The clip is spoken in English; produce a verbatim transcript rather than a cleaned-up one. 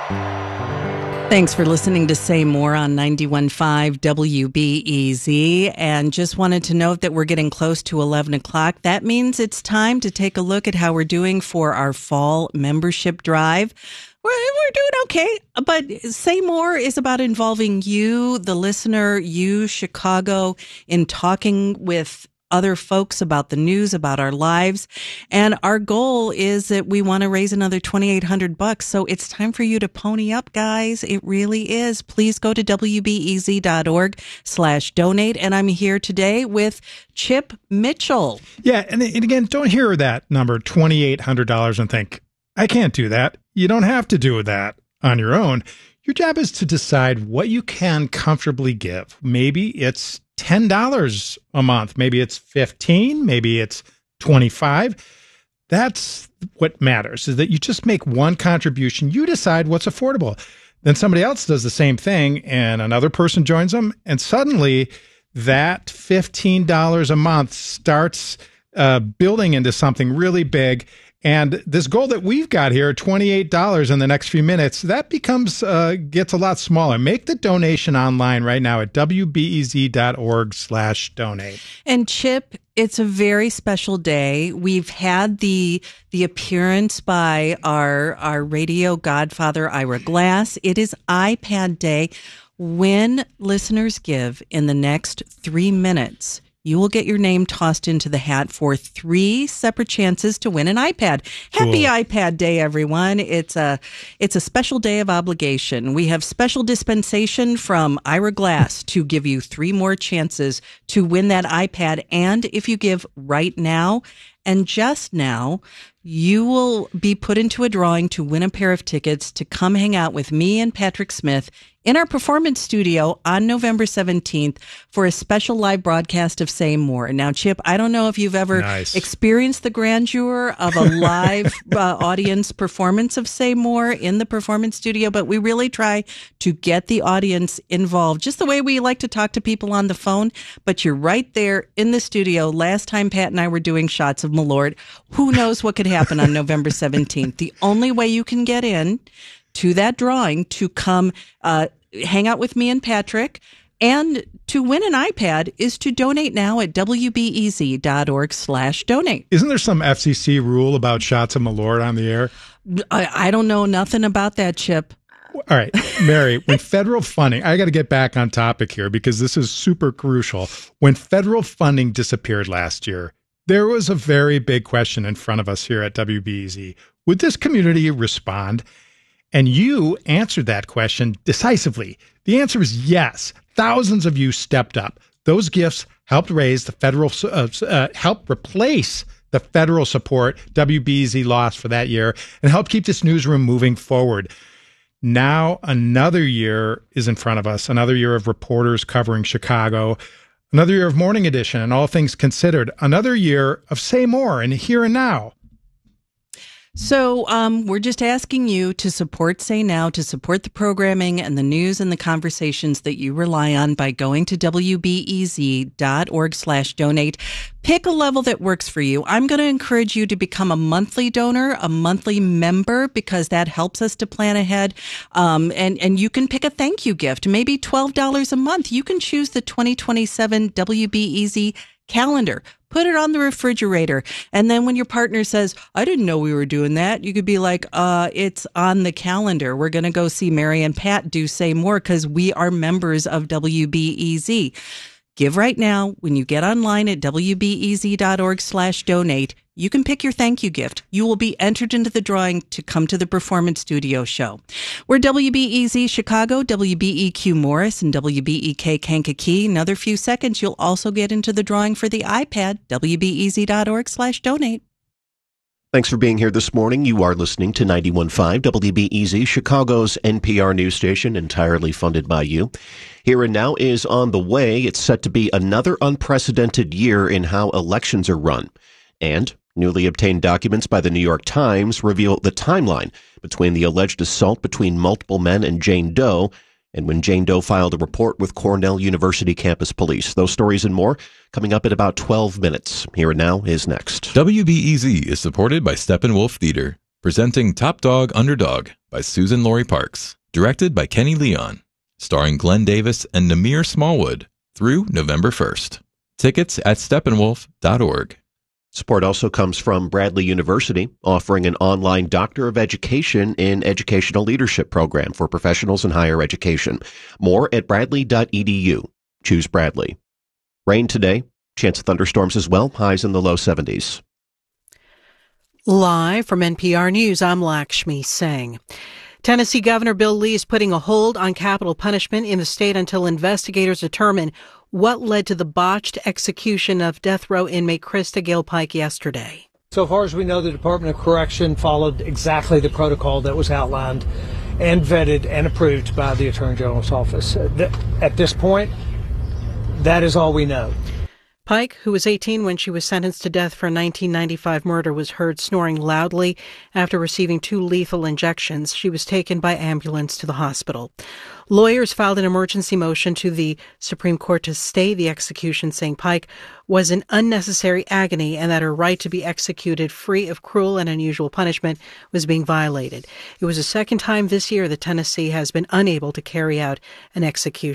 Thanks for listening to Say More on ninety-one point five W B E Z. And just wanted to note that we're getting close to eleven o'clock. That means it's time to take a look at how we're doing for our fall membership drive. We're, we're doing okay, but Say More is about involving you, the listener, you, Chicago, in talking with other folks about the news, about our lives. And our goal is that we want to raise another twenty-eight hundred bucks. So it's time for you to pony up, guys. It really is. Please go to W B E Z dot org slash donate. And I'm here today with Chip Mitchell. Yeah. And, and again, don't hear that number, twenty-eight hundred dollars, and think, I can't do that. You don't have to do that on your own. Your job is to decide what you can comfortably give. Maybe it's ten dollars a month. Maybe it's fifteen dollars. Maybe it's twenty-five dollars. That's what matters, is that you just make one contribution. You decide what's affordable. Then somebody else does the same thing, and another person joins them, and suddenly that fifteen dollars a month starts uh, building into something really big. And this goal that we've got here, twenty-eight dollars in the next few minutes, that becomes uh, gets a lot smaller. Make the donation online right now at W B E Z dot org slash donate. And Chip, it's a very special day. We've had the the appearance by our our radio godfather, Ira Glass. It is iPad Day. When listeners give in the next three minutes, you will get your name tossed into the hat for three separate chances to win an iPad. Happy cool. iPad Day, everyone. It's a it's a special day of obligation. We have special dispensation from Ira Glass to give you three more chances to win that iPad. And if you give right now and just now, you will be put into a drawing to win a pair of tickets to come hang out with me and Patrick Smith in our performance studio on November seventeenth for a special live broadcast of Say More. Now, Chip, I don't know if you've ever nice. experienced the grandeur of a live uh, audience performance of Say More in the performance studio, but we really try to get the audience involved, just the way we like to talk to people on the phone. But you're right there in the studio. Last time Pat and I were doing shots of Malort. Who knows what could happen on November seventeenth? The only way you can get in to that drawing to come uh, hang out with me and Patrick and to win an iPad is to donate now at W B E Z dot org slash donate. Isn't there some F C C rule about shots of Malort on the air? I, I don't know nothing about that, Chip. All right, Mary, when federal funding, I got to get back on topic here because this is super crucial. When federal funding disappeared last year, there was a very big question in front of us here at W B E Z. Would this community respond? And you answered that question decisively. The answer is yes. Thousands of you stepped up. Those gifts helped raise the federal, uh, uh, help replace the federal support W B E Z lost for that year and help keep this newsroom moving forward. Now another year is in front of us, another year of reporters covering Chicago, another year of Morning Edition and All Things Considered, another year of Say More and Here and Now. So um, we're just asking you to support Say Now, to support the programming and the news and the conversations that you rely on by going to W B E Z dot org slash donate. Pick a level that works for you. I'm going to encourage you to become a monthly donor, a monthly member, because that helps us to plan ahead. Um, and, and you can pick a thank you gift, maybe twelve dollars a month. You can choose the twenty twenty-seven W B E Z calendar. Put it on the refrigerator. And then when your partner says, I didn't know we were doing that, you could be like, uh, it's on the calendar. We're going to go see Mary and Pat do Say More because we are members of W B E Z. Give right now. When you get online at W B E Z dot org slash donate, you can pick your thank you gift. You will be entered into the drawing to come to the Performance Studio show. We're W B E Z Chicago, W B E Q Morris, and W B E K Kankakee. Another few seconds, you'll also get into the drawing for the iPad, W B E Z dot org slash donate. Thanks for being here this morning. You are listening to ninety-one point five W B E Z, Chicago's N P R news station, entirely funded by you. Here and Now is on the way. It's set to be another unprecedented year in how elections are run. And newly obtained documents by the New York Times reveal the timeline between the alleged assault between multiple men and Jane Doe and when Jane Doe filed a report with Cornell University campus police. Those stories and more coming up in about twelve minutes. Here and Now is next. W B E Z is supported by Steppenwolf Theater. Presenting Top Dog Underdog by Susan Laurie Parks. Directed by Kenny Leon. Starring Glenn Davis and Namir Smallwood through November first. Tickets at steppenwolf dot org. Support also comes from Bradley University, offering an online Doctor of Education in Educational Leadership program for professionals in higher education. More at bradley dot e d u. Choose Bradley. Rain today. Chance of thunderstorms as well. Highs in the low seventies. Live from N P R News, I'm Lakshmi Singh. Tennessee Governor Bill Lee is putting a hold on capital punishment in the state until investigators determine what led to the botched execution of death row inmate Krista Gale Pike yesterday. So far as we know, the Department of Correction followed exactly the protocol that was outlined and vetted and approved by the Attorney General's office. At this point, that is all we know. Pike, who was eighteen when she was sentenced to death for a nineteen ninety-five murder, was heard snoring loudly after receiving two lethal injections. She was taken by ambulance to the hospital. Lawyers filed an emergency motion to the Supreme Court to stay the execution, saying Pike was in unnecessary agony and that her right to be executed free of cruel and unusual punishment was being violated. It was the second time this year that Tennessee has been unable to carry out an execution.